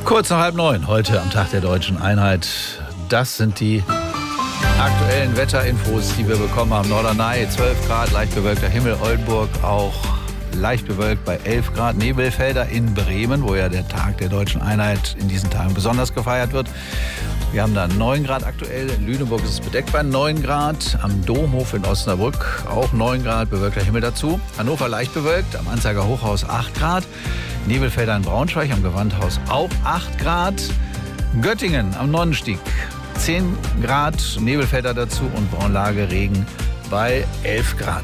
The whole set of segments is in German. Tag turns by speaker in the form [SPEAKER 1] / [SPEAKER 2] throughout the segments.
[SPEAKER 1] Kurz nach 8:30, heute am Tag der Deutschen Einheit. Das sind die aktuellen Wetterinfos, die wir bekommen haben. Norderney 12 Grad, leicht bewölkter Himmel. Oldenburg auch leicht bewölkt bei 11 Grad. Nebelfelder in Bremen, wo ja der Tag der Deutschen Einheit in diesen Tagen besonders gefeiert wird. Wir haben da 9 Grad aktuell. In Lüneburg ist es bedeckt bei 9 Grad. Am Domhof in Osnabrück auch 9 Grad, bewölkter Himmel dazu. Hannover leicht bewölkt, am Anzeiger Hochhaus 8 Grad. Nebelfelder in Braunschweig, am Gewandhaus auch 8 Grad. Göttingen am Nonnenstieg 10 Grad, Nebelfelder dazu und Braunlage Regen bei 11 Grad.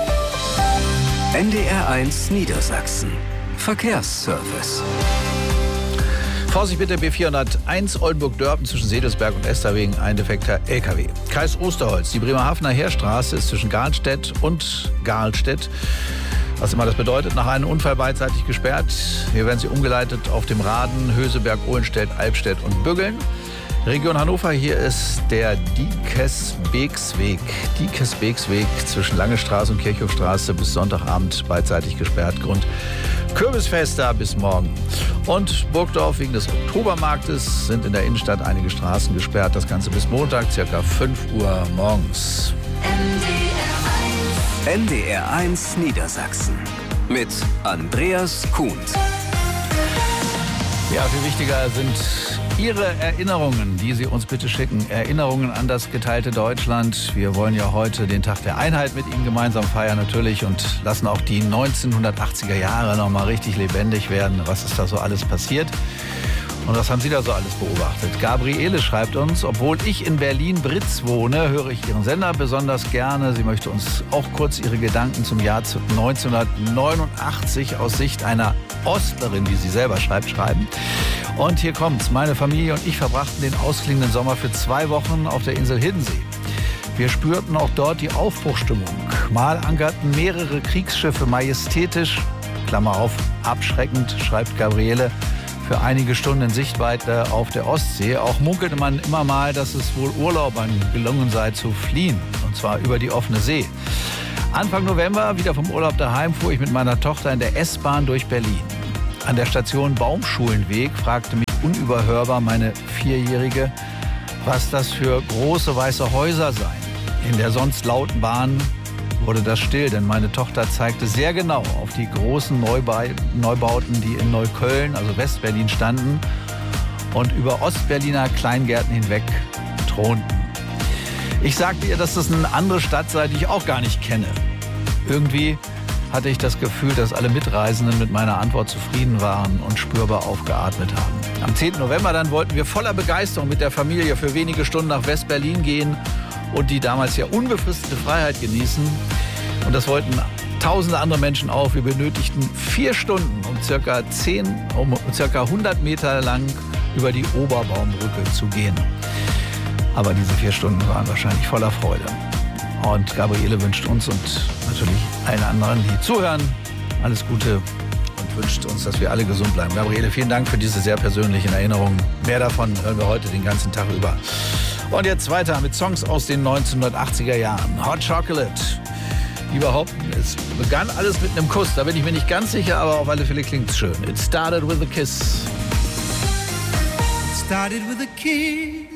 [SPEAKER 2] NDR1 Niedersachsen. Verkehrsservice.
[SPEAKER 1] Vorsicht bitte, B401 Oldenburg-Dörpen zwischen Sedelsberg und Ester wegen ein defekter LKW. Kreis Osterholz, die Bremerhavener Heerstraße ist zwischen Garlstedt und Garlstedt. Was immer das bedeutet, nach einem Unfall beidseitig gesperrt. Hier werden sie umgeleitet auf dem Raden, Höseberg, Ohlenstedt, Albstedt und Büggeln. Region Hannover, hier ist der Diekesbeeksweg. Diekesbeeksweg zwischen Langestraße und Kirchhofstraße bis Sonntagabend beidseitig gesperrt. Grund Kürbisfest da bis morgen. Und Burgdorf wegen des Oktobermarktes sind in der Innenstadt einige Straßen gesperrt. Das Ganze bis Montag, ca. 5 Uhr morgens.
[SPEAKER 2] NDR1 Niedersachsen mit Andreas Kuhn.
[SPEAKER 1] Ja, viel wichtiger sind Ihre Erinnerungen, die Sie uns bitte schicken. Erinnerungen an das geteilte Deutschland. Wir wollen ja heute den Tag der Einheit mit Ihnen gemeinsam feiern natürlich und lassen auch die 1980er Jahre noch mal richtig lebendig werden. Was ist da so alles passiert? Und was haben Sie da so alles beobachtet? Gabriele schreibt uns, obwohl ich in Berlin-Britz wohne, höre ich Ihren Sender besonders gerne. Sie möchte uns auch kurz ihre Gedanken zum Jahr 1989 aus Sicht einer Ostlerin, wie sie selber schreibt, schreiben. Und hier kommt's. Meine Familie und ich verbrachten den ausklingenden Sommer für 2 Wochen auf der Insel Hiddensee. Wir spürten auch dort die Aufbruchstimmung. Mal ankerten mehrere Kriegsschiffe majestätisch, Klammer auf, abschreckend, schreibt Gabriele, für einige Stunden in Sichtweite auf der Ostsee. Auch munkelte man immer mal, dass es wohl Urlaubern gelungen sei zu fliehen, und zwar über die offene See. Anfang November, wieder vom Urlaub daheim, fuhr ich mit meiner Tochter in der S-Bahn durch Berlin. An der Station Baumschulenweg fragte mich unüberhörbar meine 4-Jährige, was das für große weiße Häuser seien. In der sonst lauten Bahn wurde das still, denn meine Tochter zeigte sehr genau auf die großen Neubauten, die in Neukölln, also Westberlin, standen und über Ostberliner Kleingärten hinweg thronten. Ich sagte ihr, dass das eine andere Stadt sei, die ich auch gar nicht kenne. Irgendwie hatte ich das Gefühl, dass alle Mitreisenden mit meiner Antwort zufrieden waren und spürbar aufgeatmet haben. Am 10. November dann wollten wir voller Begeisterung mit der Familie für wenige Stunden nach West-Berlin gehen und die damals ja unbefristete Freiheit genießen. Und das wollten tausende andere Menschen auch. Wir benötigten 4 Stunden, um circa 100 Meter lang über die Oberbaumbrücke zu gehen. Aber diese 4 Stunden waren wahrscheinlich voller Freude. Und Gabriele wünscht uns und natürlich allen anderen, die zuhören, alles Gute und wünscht uns, dass wir alle gesund bleiben. Gabriele, vielen Dank für diese sehr persönlichen Erinnerungen. Mehr davon hören wir heute den ganzen Tag über. Und jetzt weiter mit Songs aus den 1980er Jahren. Hot Chocolate. Die behaupten, es begann alles mit einem Kuss. Da bin ich mir nicht ganz sicher, aber auf alle Fälle klingt's schön. It started with a kiss.
[SPEAKER 3] It started with a kiss.